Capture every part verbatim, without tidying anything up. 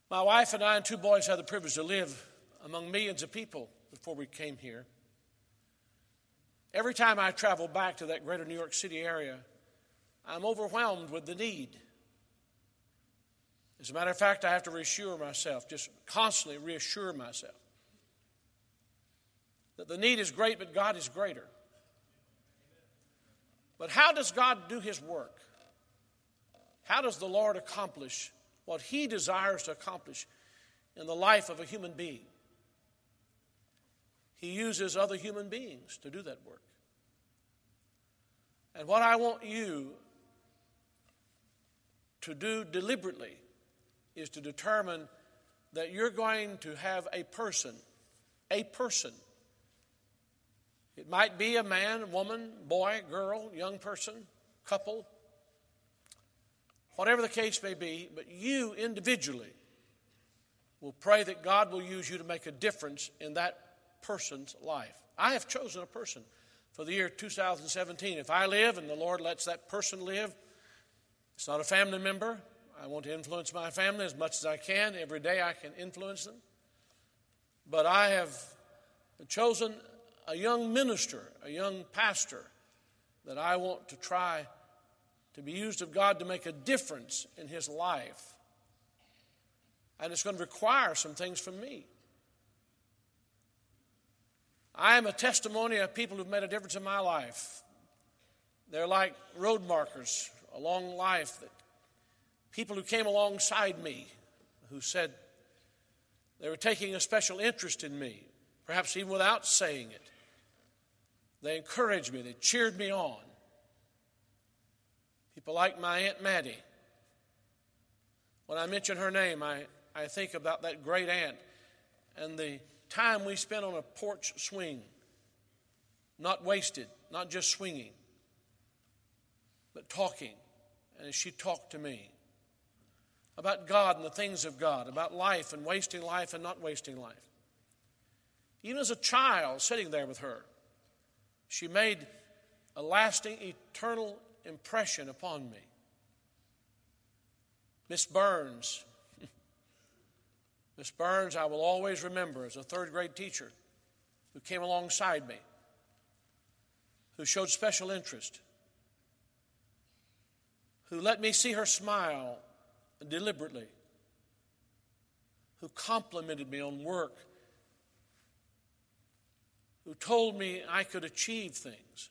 My wife and I and two boys had the privilege to live among millions of people before we came here. Every time I travel back to that greater New York City area, I'm overwhelmed with the need. As a matter of fact, I have to reassure myself, just constantly reassure myself, that the need is great, but God is greater. But how does God do His work? How does the Lord accomplish what He desires to accomplish in the life of a human being? He uses other human beings to do that work. And what I want you to do deliberately is to determine that you're going to have a person, a person. It might be a man, woman, boy, girl, young person, couple, whatever the case may be, but you individually will pray that God will use you to make a difference in that person's life. I have chosen a person for the year two thousand seventeen. If I live and the Lord lets that person live, it's not a family member. I want to influence my family as much as I can. Every day I can influence them. But I have chosen a young minister, a young pastor, that I want to try to be used of God to make a difference in his life. And it's going to require some things from me. I am a testimony of people who've made a difference in my life. They're like road markers along life, that people who came alongside me, who said they were taking a special interest in me, perhaps even without saying it. They encouraged me. They cheered me on. People like my Aunt Maddie. When I mention her name, I, I think about that great aunt and the time we spent on a porch swing. Not wasted, not just swinging, but talking. And as she talked to me about God and the things of God, about life and wasting life and not wasting life. Even as a child sitting there with her, she made a lasting, eternal impression upon me. Miss Burns. Miss Burns, I will always remember as a third grade teacher who came alongside me, who showed special interest, who let me see her smile deliberately, who complimented me on work, who told me I could achieve things.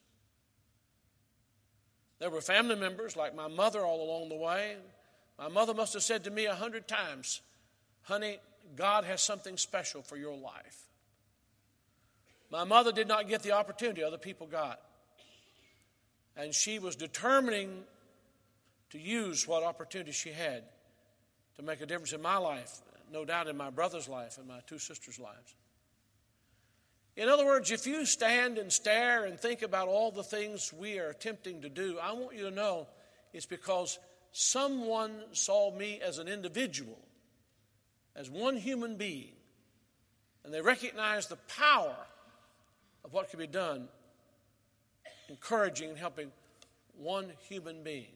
There were family members like my mother all along the way. My mother must have said to me a hundred times, "Honey, God has something special for your life." My mother did not get the opportunity other people got. And she was determining to use what opportunity she had to make a difference in my life, no doubt in my brother's life and my two sisters' lives. In other words, if you stand and stare and think about all the things we are attempting to do, I want you to know it's because someone saw me as an individual, as one human being, and they recognized the power of what can be done, encouraging and helping one human being.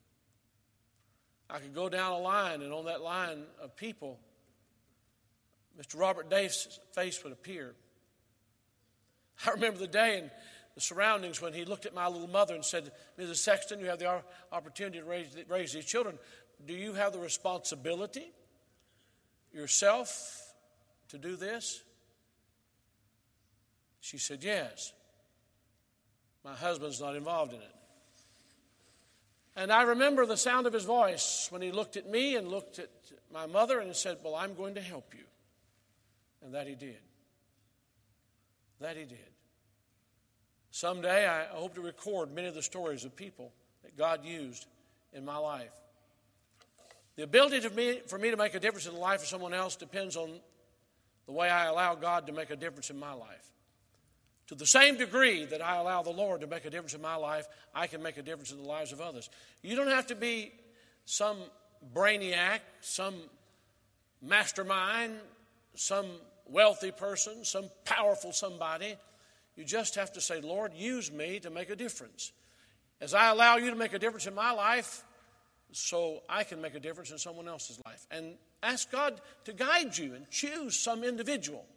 I could go down a line, and on that line of people, Mister Robert Dave's face would appear. I remember the day and the surroundings when he looked at my little mother and said, "Missus Sexton, you have the opportunity to raise, raise these children. Do you have the responsibility yourself to do this?" She said, "Yes. My husband's not involved in it." And I remember the sound of his voice when he looked at me and looked at my mother and said, "Well, I'm going to help you." And that he did. That he did. Someday I hope to record many of the stories of people that God used in my life. The ability to me, for me to make a difference in the life of someone else depends on the way I allow God to make a difference in my life. To the same degree that I allow the Lord to make a difference in my life, I can make a difference in the lives of others. You don't have to be some brainiac, some mastermind, some wealthy person, some powerful somebody. You just have to say, "Lord, use me to make a difference." As I allow you to make a difference in my life, so I can make a difference in someone else's life. And ask God to guide you and choose some individual.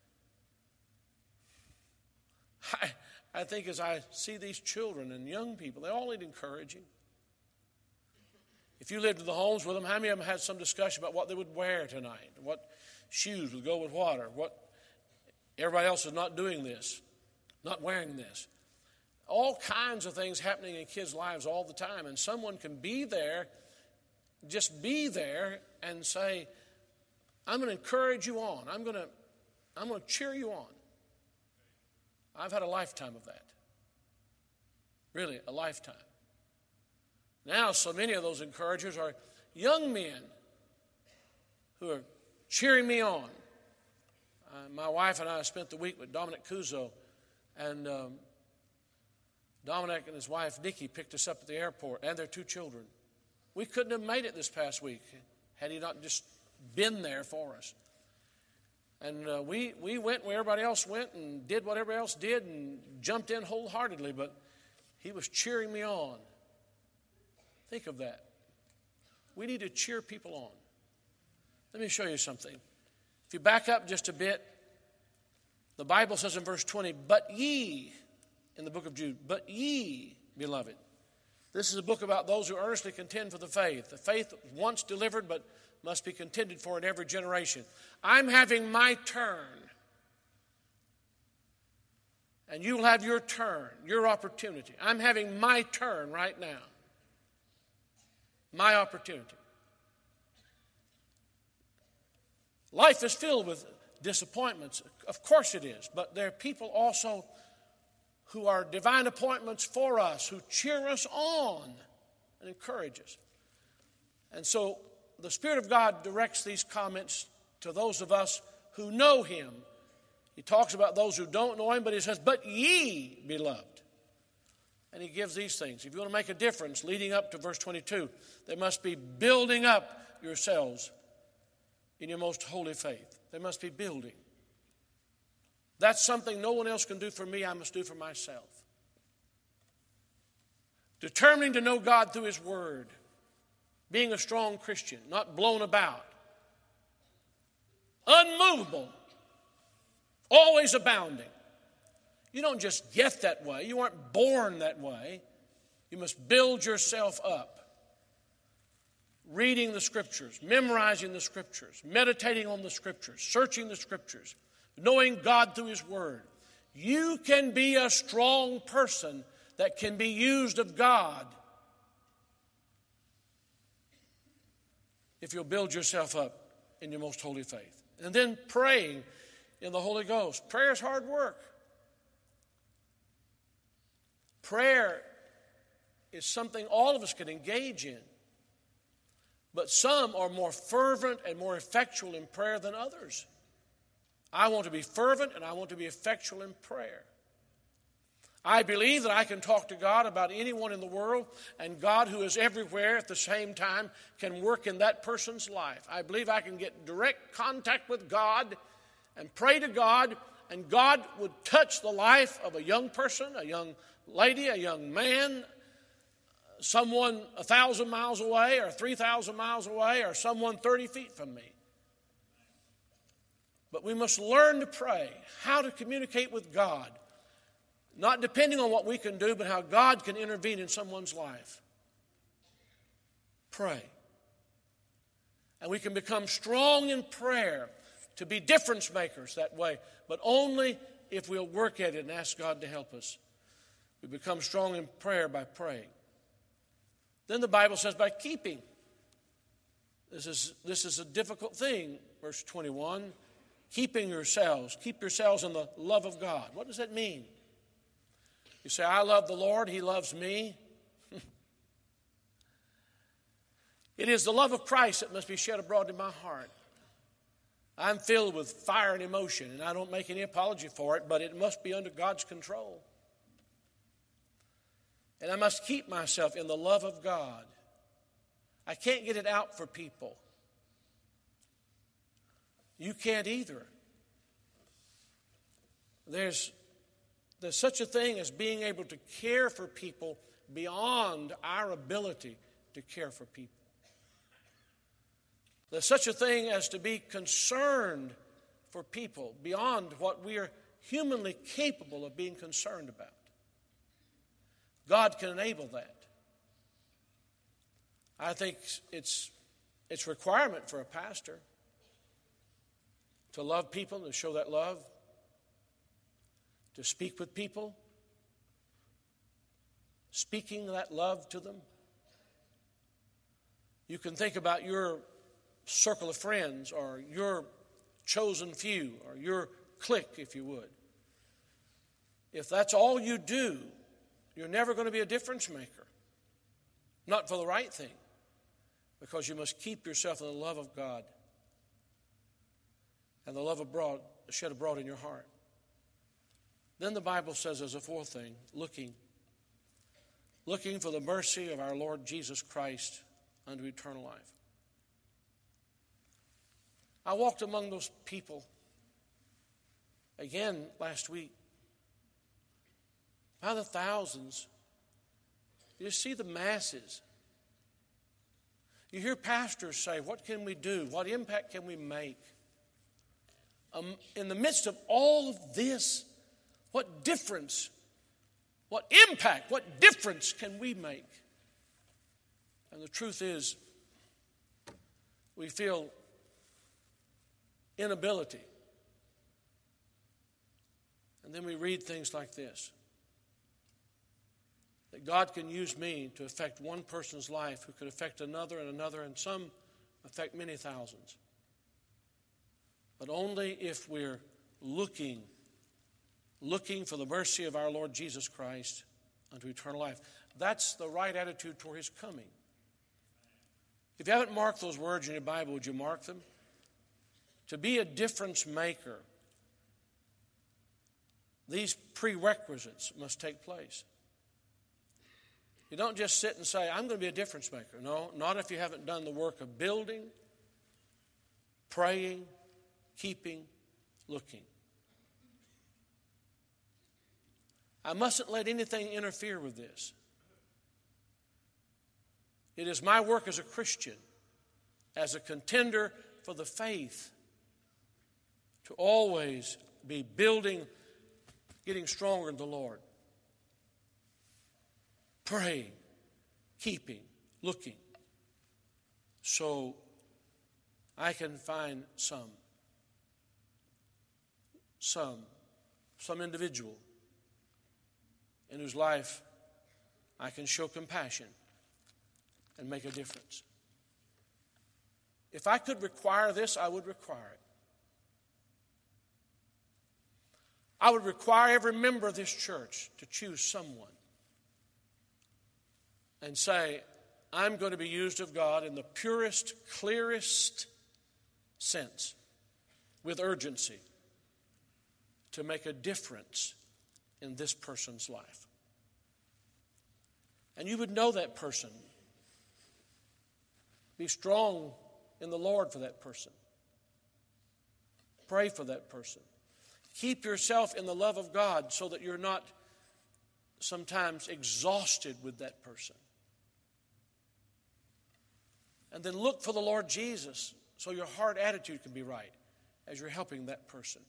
I, I think as I see these children and young people, they all need encouraging. If you lived in the homes with them, how many of them had some discussion about what they would wear tonight? What shoes would go with what? Or what everybody else is not doing this, not wearing this. All kinds of things happening in kids' lives all the time. And someone can be there, just be there and say, I'm going to encourage you on. I'm going to, I'm going to cheer you on. I've had a lifetime of that. Really, a lifetime. Now, so many of those encouragers are young men who are cheering me on. Uh, my wife and I spent the week with Dominic Cuso, and um, Dominic and his wife, Nikki, picked us up at the airport, and their two children. We couldn't have made it this past week had he not just been there for us. And uh, we, we went where everybody else went and did what everybody else did and jumped in wholeheartedly, but he was cheering me on. Think of that. We need to cheer people on. Let me show you something. If you back up just a bit, the Bible says in verse twenty, but ye, in the book of Jude, but ye, beloved. This is a book about those who earnestly contend for the faith. The faith once delivered but must be contended for in every generation. I'm having my turn. And you'll have your turn, your opportunity. I'm having my turn right now. My opportunity. Life is filled with disappointments. Of course it is. But there are people also who are divine appointments for us, who cheer us on and encourage us. And so the Spirit of God directs these comments to those of us who know Him. He talks about those who don't know Him, but He says, but ye, beloved. And He gives these things. If you want to make a difference, leading up to verse twenty-two, there must be building up yourselves in your most holy faith. There must be building. That's something no one else can do for me, I must do for myself. Determining to know God through His Word. Being a strong Christian, not blown about. Unmovable. Always abounding. You don't just get that way. You aren't born that way. You must build yourself up. Reading the Scriptures, memorizing the Scriptures, meditating on the Scriptures, searching the Scriptures, knowing God through His Word. You can be a strong person that can be used of God if you'll build yourself up in your most holy faith. And then praying in the Holy Ghost. Prayer is hard work. Prayer is something all of us can engage in. But some are more fervent and more effectual in prayer than others. I want to be fervent and I want to be effectual in prayer. I believe that I can talk to God about anyone in the world, and God, who is everywhere at the same time, can work in that person's life. I believe I can get direct contact with God and pray to God, and God would touch the life of a young person, a young lady, a young man, someone a thousand miles away or three thousand miles away or someone thirty feet from me. But we must learn to pray, how to communicate with God, not depending on what we can do, but how God can intervene in someone's life. Pray. And we can become strong in prayer to be difference makers that way, but only if we'll work at it and ask God to help us. We become strong in prayer by praying. Then the Bible says by keeping. This is, this is a difficult thing, verse twenty-one. Keeping yourselves. Keep yourselves in the love of God. What does that mean? You say, I love the Lord, He loves me. It is the love of Christ that must be shed abroad in my heart. I'm filled with fire and emotion, and I don't make any apology for it, but it must be under God's control. And I must keep myself in the love of God. I can't get it out for people. You can't either. There's, there's such a thing as being able to care for people beyond our ability to care for people. There's such a thing as to be concerned for people beyond what we are humanly capable of being concerned about. God can enable that. I think it's it's a requirement for a pastor to love people, to show that love, to speak with people, speaking that love to them. You can think about your circle of friends or your chosen few or your clique, if you would. If that's all you do, you're never going to be a difference maker. Not for the right thing, because you must keep yourself in the love of God and the love abroad, shed abroad in your heart. Then the Bible says as a fourth thing, looking. Looking for the mercy of our Lord Jesus Christ unto eternal life. I walked among those people again last week. By the thousands. You see the masses. You hear pastors say, what can we do? What impact can we make? Um, in the midst of all of this, what difference, what impact, what difference can we make? And the truth is, we feel inability. And then we read things like this. That God can use me to affect one person's life who could affect another and another, and some affect many thousands. But only if we're looking, looking for the mercy of our Lord Jesus Christ unto eternal life. That's the right attitude toward His coming. If you haven't marked those words in your Bible, would you mark them? To be a difference maker, these prerequisites must take place. You don't just sit and say, I'm going to be a difference maker. No, not if you haven't done the work of building, praying, keeping, looking. I mustn't let anything interfere with this. It is my work as a Christian, as a contender for the faith, to always be building, getting stronger in the Lord. Praying, keeping, looking, so I can find some, some, some individual in whose life I can show compassion and make a difference. If I could require this, I would require it. I would require every member of this church to choose someone and say, I'm going to be used of God in the purest, clearest sense, with urgency, to make a difference in this person's life. And you would know that person. Be strong in the Lord for that person. Pray for that person. Keep yourself in the love of God so that you're not sometimes exhausted with that person. And then look for the Lord Jesus so your heart attitude can be right as you're helping that person.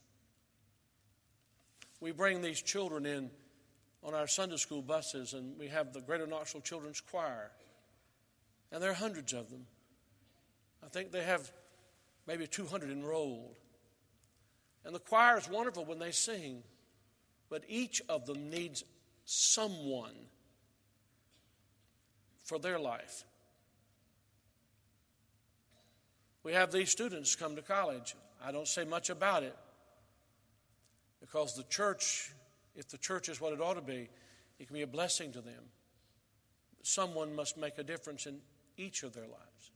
We bring these children in on our Sunday school buses, and we have the Greater Knoxville Children's Choir. And there are hundreds of them. I think they have maybe two hundred enrolled. And the choir is wonderful when they sing, but each of them needs someone for their life. We have these students come to college. I don't say much about it because the church, if the church is what it ought to be, it can be a blessing to them. Someone must make a difference in each of their lives.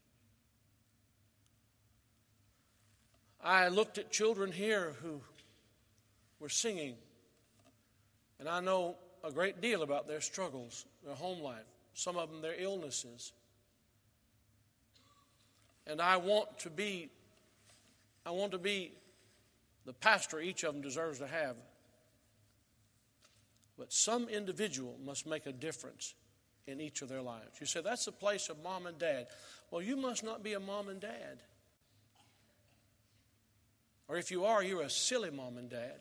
I looked at children here who were singing, and I know a great deal about their struggles, their home life, some of them their illnesses. And I want to be, I want to be the pastor each of them deserves to have. But some individual must make a difference in each of their lives. You say, that's the place of mom and dad. Well, you must not be a mom and dad. Or if you are, you're a silly mom and dad.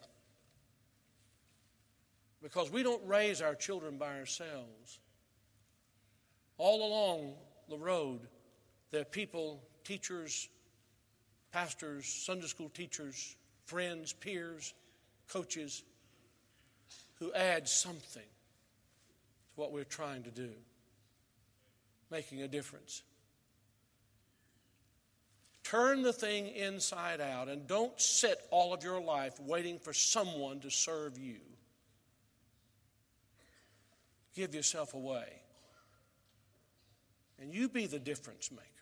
Because we don't raise our children by ourselves. All along the road, there are people, teachers, pastors, Sunday school teachers, friends, peers, coaches, who add something to what we're trying to do, making a difference. Turn the thing inside out and don't sit all of your life waiting for someone to serve you. Give yourself away. And you be the difference maker.